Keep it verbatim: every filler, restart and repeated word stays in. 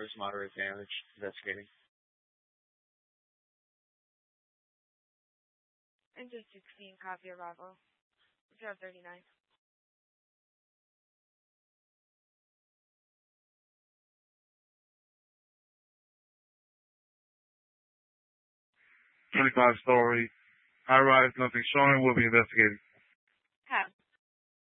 There's moderate damage. Investigating. Engine sixteen, copy arrival. zero thirty-nine. twenty-five story, high rise, nothing showing, will be investigating.